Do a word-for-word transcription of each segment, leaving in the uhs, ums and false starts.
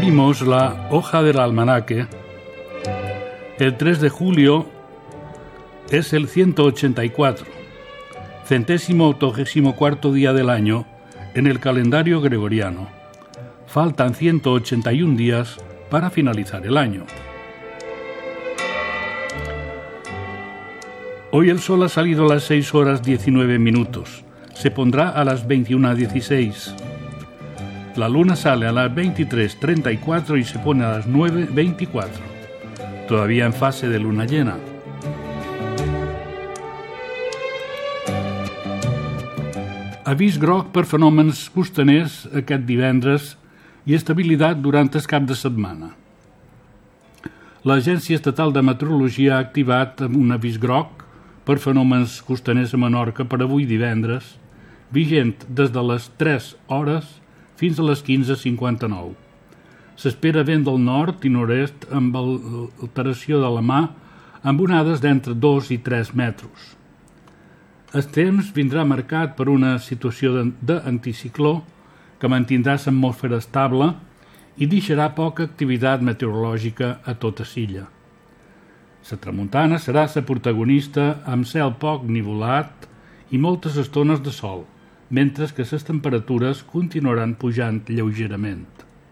Abrimos la hoja del almanaque. El tres de julio es el ciento ochenta y cuatro, centésimo octogésimo cuarto día del año en el calendario gregoriano. Faltan ciento ochenta y un días para finalizar el año. Hoy el sol ha salido a las seis horas diecinueve minutos. Se pondrá a las veintiuna dieciséis. La luna sale a las veintitrés treinta y cuatro y se pone a las nueve veinticuatro. Todavía en fase de luna llena. Avís groc per fenòmens costaners aquest divendres i estabilitat durant el cap de setmana. L'Agència Estatal de Meteorologia ha activat un avís groc per fenòmens costaners a Menorca per avui divendres, vigent des de les tres hores fins a les quinze cinquanta-nou. S'espera vent del nord i nord-est amb alteració de la mà amb onades d'entre dos i tres metres. El temps vindrà marcat per una situació d'anticicló que mantindrà l'atmosfera estable i deixarà poca activitat meteorològica a tota l'illa. La tramuntana serà la protagonista amb cel poc nivolat i moltes estones de sol, mentre que les temperatures continuaran pujant lleugerament.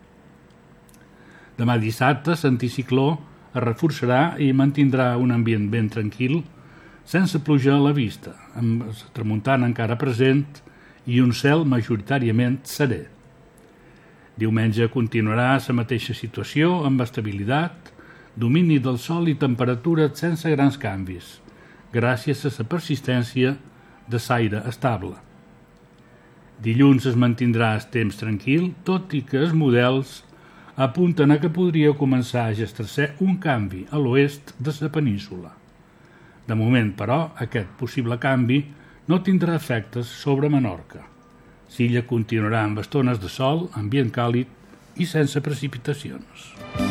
Demà dissabte l'anticicló es reforçarà i mantindrà un ambient ben tranquil, sense pluja a la vista, amb la tramuntana encara present i un cel majoritàriament serè. Diumenge continuarà la mateixa situació amb estabilitat, domini del sol i temperatures sense grans canvis, gràcies a la persistència de l'aire estable. Dilluns es mantindrà el temps tranquil, tot i que els models apunten a que podria començar a gestar-se un canvi a l'oest de la península. De moment, però, aquest possible canvi no tindrà efectes sobre Menorca. L'illa continuarà amb estones de sol, ambient càlid i sense precipitacions.